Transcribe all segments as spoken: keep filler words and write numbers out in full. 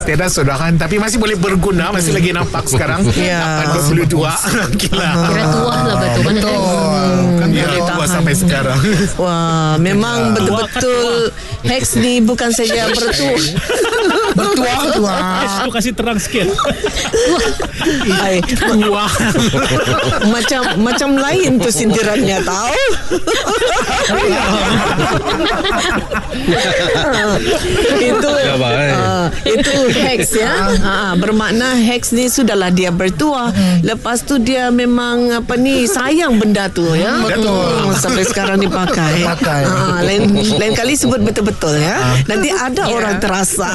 tiada sudah kan, tapi masih boleh berguna, masih lagi nampak sekarang. Ya. dua puluh dua Gila. Kira tua lah betul kan. Betul. Kan Ya, boleh tua tahan. sampai sekarang. Wah, memang betul-betul Hex ni bukan saja bertua. Bertua-tua. Itu kasih terang sikit. Ay, Wah. macam macam lain tu sindirannya tahu. itu uh, itu Hex ya. Uh, bermakna Hex ni sudahlah dia bertua. Lepas tu dia memang apa ni sayang benda tu ya. Betul. Hmm, sampai sekarang dipakai. Pakai. Uh, lain lain kali sebut betul-betul ya. Nanti ada orang terasa.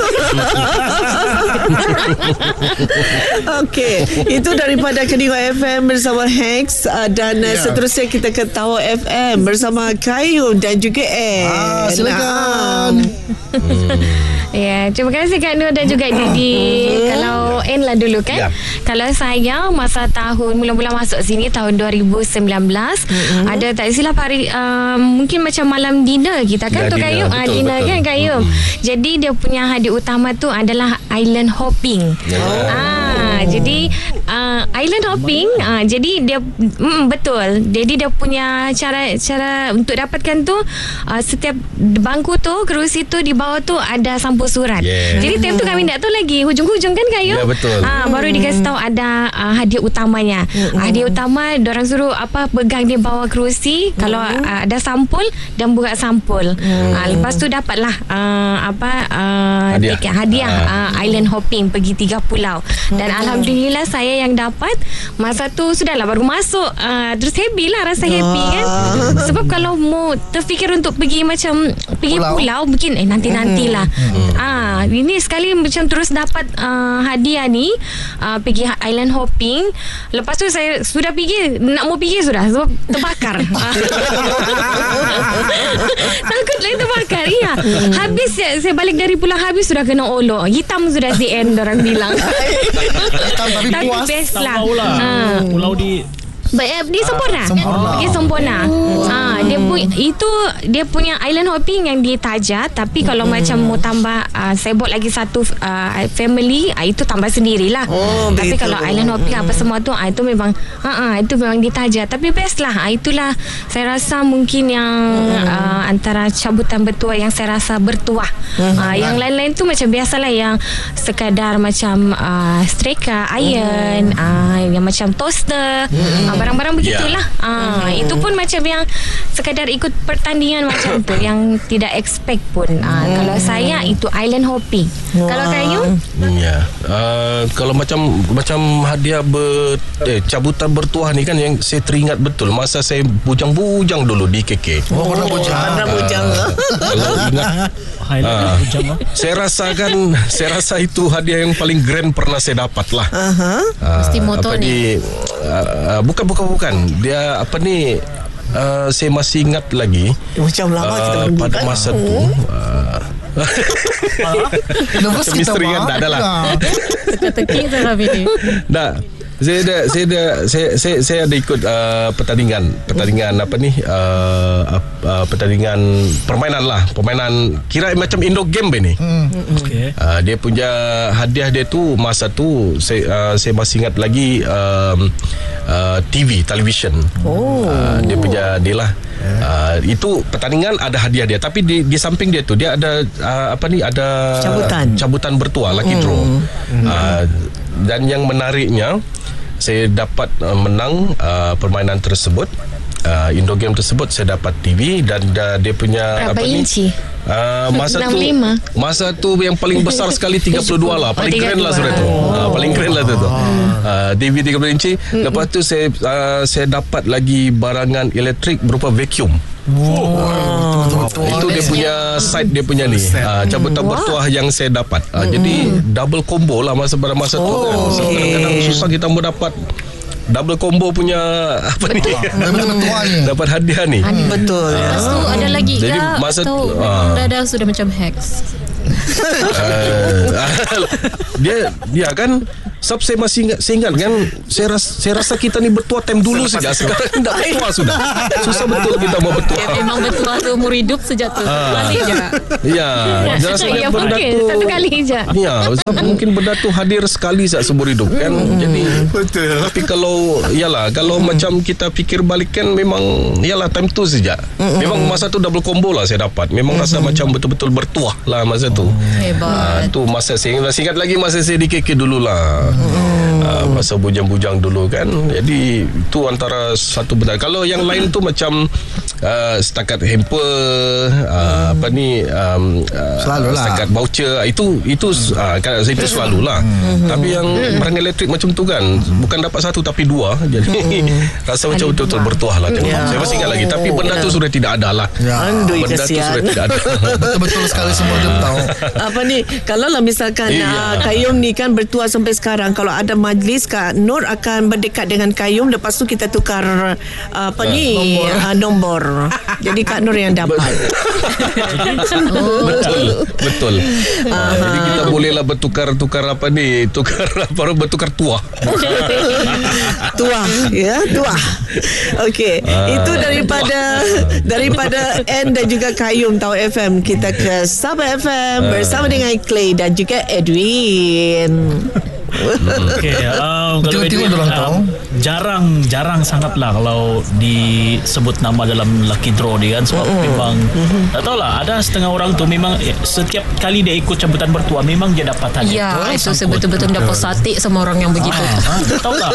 Okey, itu daripada Kediri F M bersama Hex uh, dan uh, seterusnya kita ke Tower F M bersama Kayu dan juga Ed. Ah, silakan. Ya, terima kasih Kak Nur dan juga Didi. Kalau N lah dulu kan. Ya. Kalau saya masa tahun mula-mula masuk sini tahun dua ribu sembilan belas, mm-hmm. ada tak silap hari uh, mungkin macam malam dinner kita kan Ya, tu dinner, Kayu. Ah, betul, dinner betul. kan Kayu. Mm-hmm. Jadi dia punya hadiah utama tu adalah island hopping. Oh. Ah, jadi uh, island hopping, ah, jadi dia mm, betul. Jadi dia punya cara cara untuk dapatkan tu uh, setiap bangku tu, kerusi tu di bawah tu ada sampul surat. Yeah. Jadi time tu kami tak tahu lagi hujung-hujung kan Kayu. Ya, betul. Ah, baru dikasih tahu ada uh, hadiah utamanya. Mm-hmm. Hadiah utama diorang suruh apa pegang di bawah kerusi mm-hmm. kalau uh, ada sampul dan buka sampul. Mm-hmm. Ah, lepas tu dapatlah uh, apa uh, hadiah, tiket hadiah ah. uh, island hopping pergi tiga pulau. Dan mm-hmm. alhamdulillah saya yang dapat masa tu sudahlah baru masuk uh, terus happy lah rasa happy kan. Sebab kalau mau terfikir untuk pergi macam pergi pulau, pulau mungkin eh nanti-nantilah. Mm-hmm. Ah, ini sekali macam terus dapat uh, hadiah ni uh, pergi island hopping. Lepas tu saya sudah pergi, nak mau pergi sudah sebab terbakar. Takut lagi terbakar. Ya. Habis saya, saya balik dari pulau habis sudah kena olok. Hitam sudah Z N orang bilang. Hitam tapi Tapi puas. best lah. Tahu lah. Ah. Pulau di Ba- Di Sempurna. Sempurna. Pergi Sempurna. Ah, dia pu- itu dia punya island hopping yang di Taja, tapi kalau Hmm. macam mau tambah uh, saya buat lagi satu uh, family, uh, itu tambah sendirilah. Oh, tapi begitu. kalau island hopping apa semua tu uh, itu memang uh, uh, itu memang di Taja, tapi best lah. Uh, itulah saya rasa mungkin yang uh, antara cabutan bertuah yang saya rasa bertuah. Uh, yang lain-lain tu macam biasalah yang sekadar macam uh, striker, iron, uh, yang macam toaster, uh, barang-barang begitulah. Ya. Ah, itu pun macam yang sekadar ikut pertandingan macam tu yang tidak expect pun. Ah, kalau saya itu island hopping. Kalau Kayu? Ya. Uh, kalau macam macam hadiah ber, eh, cabutan bertuah ni kan yang saya teringat betul masa saya bujang-bujang dulu di K K. Oh, pernah bujang. Anak bujang. Kalau ingat highlight Ah. hujang lah. saya rasakan saya rasa itu hadiah yang paling grand pernah saya dapat lah. Aha. Ah, Mesti motor apa ni. di, uh, bukan bukan bukan dia apa ni uh, saya masih ingat lagi Macam lama kita uh, pergi pada kan. masa tu uh, Nervous macam kita misteri kan bang. tak adalah. Teka-teki saya ni. Dah. Saya ada saya ada saya saya, saya ada ikut uh, pertandingan pertandingan apa ni uh, uh, pertandingan permainan lah permainan kira macam indoor game ni. Hmm. Okey. Uh, dia punya hadiah dia tu masa tu saya uh, saya masih ingat lagi um, uh, T V television. Oh. Uh, dia punya dia lah. Uh, itu pertandingan ada hadiah dia tapi di, di samping dia tu dia ada uh, apa ni ada Cabutan. cabutan bertuah lucky draw. Uh, dan yang menariknya saya dapat uh, menang uh, permainan tersebut. Uh, indoor game tersebut saya dapat T V dan uh, dia punya Berapa apa ni inci? Uh, masa tu enam puluh lima. masa tu yang paling besar sekali tiga puluh dua lah paling Oh, keren lah tiga puluh dua. surat tu. Uh, paling keren lah tu tu. Uh, T V tiga puluh inci. Lepas tu saya uh, saya dapat lagi barangan elektrik berupa vacuum. Oh, Itu dia punya side dia punya ni uh, cabutan bertuah yang saya dapat. Uh, jadi double combo lah masa pada masa tu kan. So, kadang-kadang susah kita mau dapat double combo punya apa ni Betul bertuah ni. dapat hadiah ni. Betul ya. Lepas tu ada lagi Jadi ke masa atau tu, memang ah. dah, dah sudah macam hex? Uh, dia dia kan sebab saya masih ingat, saya ingat kan saya rasa, saya rasa kita ni bertua time dulu saja. Sekarang dah bertua sudah. Susah betul kita mau bertua. Ya, memang bertua seumur hidup sejak tu. Kali je. Ya, rasanya Ya benda mungkin tu satu kali je. Ya, sebab mungkin benda tu hadir sekali saat seumur hidup kan. Jadi Betul. tapi kalau yalah kalau macam kita fikir balik kan memang yalah time tu saja. Memang masa tu double combo lah saya dapat. Memang rasa macam betul-betul bertuah lah masa tu. Hebat. Ah, tu masa saya masih ingat lagi masa saya di K K dulu lah. Uh, masa bujang-bujang dulu kan. Jadi itu antara satu benda. Kalau yang lain tu macam uh, setakat hamper uh, apa ni um, uh, Selalulah. setakat voucher itu itu uh, kan itu selalulah. Tapi yang barang elektrik macam tu kan bukan dapat satu tapi dua. Jadi rasa macam betul-betul bertuah lah. Ya. Saya masih ingat lagi tapi benda tu sudah tidak ada lah. Ya. Andui Benda tu kesian. sudah tidak ada. Betul-betul sekali semua dia tahu. Apa ni, kalau lah misalkan Iya. uh, Qayyum ni kan bertua sampai sekarang, kalau ada majlis Kak Nur akan berdekat dengan Qayyum, lepas tu kita tukar uh, apa ni nombor, uh, nombor. Jadi Kak Nur yang dapat. Betul, betul. Uh, jadi kita bolehlah bertukar-tukar apa ni, tukar apa bertukar tuah. Tua, ya, tua. Okey, itu daripada daripada N dan juga Qayyum Tahu F M. Kita ke Sabah F M bersama dengan Clay dan juga Edwin. Okay, um, kalau Tiba-tiba Edwin, dorang um, tahu. jarang jarang sangatlah kalau disebut nama dalam lucky draw dia kan, sebab mm-hmm. memang mm-hmm. tak tahulah, ada setengah orang tu memang eh, setiap kali dia ikut camputan bertua memang dia dapat hadiah. Ya, itu saya betul-betul dapat sate sama orang yang begitu. Ah, tak tahulah.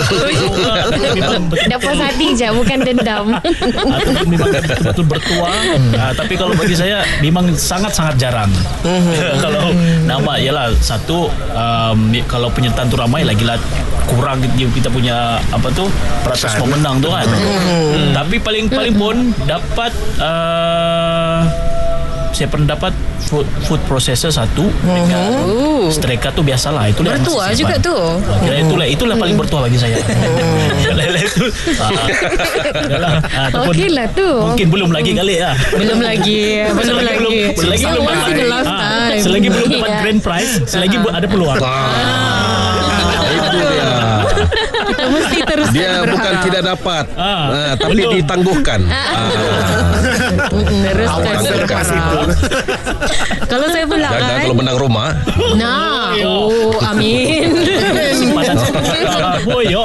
Dah puas hati je, bukan dendam. Atau memang betul-betul bertua. uh, Tapi kalau bagi saya memang sangat-sangat jarang. Kalau nama ialah satu, um, kalau penyertaan tu ramai lagi lah kurang kita punya apa tu peratus pemenang tu kan. hmm. Tapi paling-paling pun dapat uh, saya pernah dapat food, food processor satu dekat Oh. Streka tu biasalah, itulah yang Bertua masih juga simpan. tu. Wah, kira itulah itulah paling bertua bagi saya. Lain-lain tu. ah, yalah, ah, ataupun Okey lah tu. mungkin belum lagi kali lah. Belum lagi, belum Selagi lagi. belum, selagi belum Masih dapat, the ah, lifetime. selagi belum dapat Ya. grand prize, selagi bu- ada peluang. Itu dia. Mesti terus Dia bukan tidak dapat, Ah, ah, tapi belum. ditangguhkan. Ah, teruskan Tangguhkan. berharap. Kalau saya pula Jangan kan, kalau menang rumah. nah, oh, amin. Simpanan ah, boyo.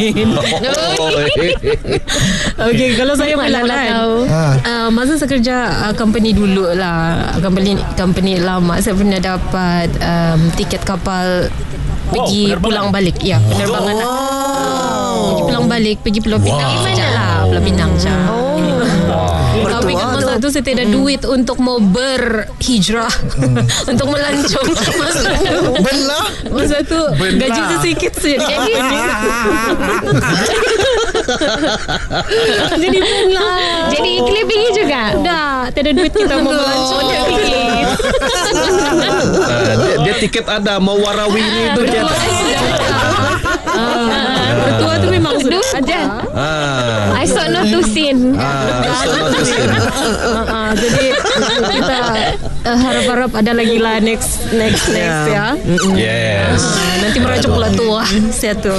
Okey, kalau saya pula Mana lah kan, tahu. uh, masa saya kerja uh, company dulu lah, company company lama, saya pernah dapat um, tiket kapal pergi penerbangan. pulang balik. Ya, penerbangan. Oh. Pergi pulang balik, pergi Pulau Pinang. Wow. Mana lah, Pulau Pinang je. Oh. Tapi kan masa tu saya tidak ada duit untuk mau berhijrah, untuk melancong. Masa tu, Belah. masa tu gaji saya sikit saja. Jadi jadi pula. Jadi Iklim pergi juga. Dah, tak ada duit kita mau melancong. Dia fikir. Ah, dia, dia tiket ada mau warawiri itu dia. Bertua tu memang sudah Duh, ada. Jan. Ah. I saw no to sin. Ah, so not the same. Uh, uh, jadi kita uh, harap-harap ada lagi lah next next next ya. Yes. Uh, nanti merancang pula tua saya tu.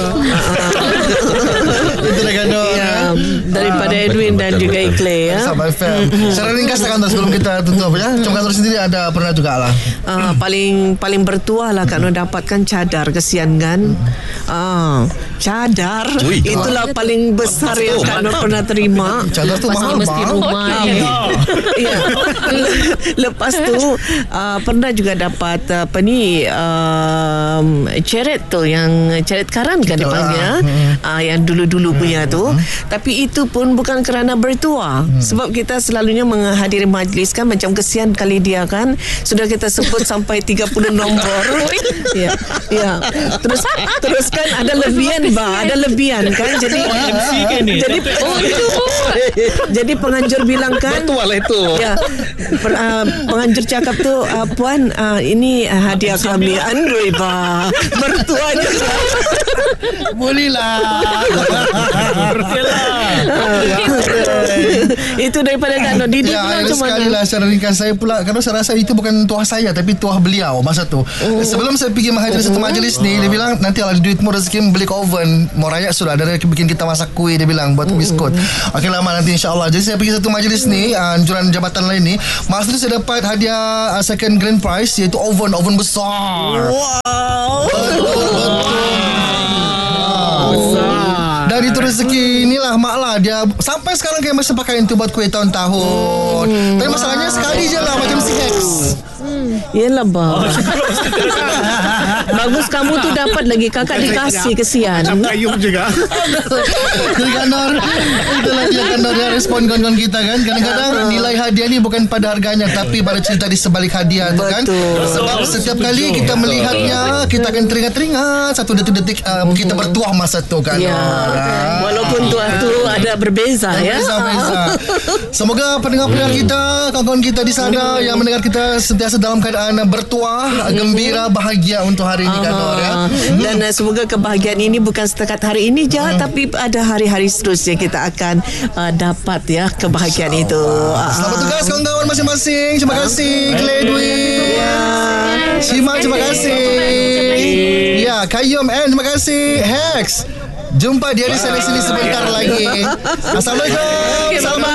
Itu dah kandung. Ya, daripada Edwin dan juga Ikle ya. Sabah F M. Secara ringkas tak Kantor sebelum kita tutup ya. Cuma Kantor sendiri ada pernah juga lah. Uh, paling paling bertuah lah Kak Nur dapatkan cadar, kesian kan. Ah, cadar. Ui. Itulah paling besar yang Kak Nur pernah terima. Cadar tu Pasti mahal mesti bang. rumah. Ya. Lepas tu uh, pernah juga dapat uh, apa ni um, ceret tu, yang ceret karan kan dipanggil, uh, yang dulu-dulu punya tu. Tapi itu pun bukan kerana bertua, sebab kita selalunya menghadiri majlis kan, macam kesian kali dia kan, sudah kita sebut sampai tiga puluh nombor. Ya. Ya. Terus terus kan ada lebihan bang, ada lebihan kan. Jadi M C kan ni. jadi oh, itu. Jadi penganjur bilang kan, Bertuah lah itu. ya, per, uh, penganjur cakap tu, uh, puan, uh, ini uh, hadiah kami. Andui bang. lah. Bertuanya. Bolehlah. Itu daripada Kak Nur. Didi Ya, pula ada macam sekali mana? lah secara ringkas saya pula, kerana saya rasa itu bukan tuah saya tapi tuah beliau masa tu. Oh. Sebelum saya pergi menghadiri satu majlis ni, dia bilang nanti kalau ada duitmu rezeki beli ke oven, mau raya sudah ada bikin kita masak kuih, dia bilang buat biskut. Okey lama nanti insya-Allah. Jadi saya pergi satu majlis ni, uh, anjuran jabatan lain ni, masa tu saya dapat hadiah uh, second grand prize iaitu oven, oven besar. Wow. Betul, betul. Dan itu rezeki inilah mak lah. Dia sampai sekarang kayak masih pakai itu buat kuih tahun-tahun. hmm. Tapi masalahnya sekali je lah macam si X. Yelah bang. Bagus kamu tu dapat lagi. Kakak dikasih, kesian. Macam kayung juga. Jadi Kak Nur, itulah dia Kak Nur, dia respon kawan-kawan kita kan. Kadang-kadang nilai hadiah ni bukan pada harganya tapi pada cerita di sebalik hadiah tu kan. Sebab setiap kali kita melihatnya, kita akan teringat-teringat satu detik-detik uh, kita bertuah masa tu Kak Nur. Ya. Walaupun tuah tu ada berbeza ya. Berbeza-beza. Semoga pendengar-pendengar kita, kawan-kawan kita di sana yang mendengar kita sentiasa dalam keadaan bertuah, gembira, bahagia untuk hari ini Kak Nur ya. Dan uh, semoga kebahagiaan ini bukan setakat hari ini je, hmm. tapi ada hari-hari seterusnya kita akan uh, dapat ya kebahagiaan so, itu. Selamat tugas kawan-kawan masing-masing. Terima kasih Clay Dwi. Ya. Shima terima kasih. Ya, Kayum N terima kasih. Hex. Jumpa di hari Selesai sini sebentar lagi. Assalamualaikum. Selamat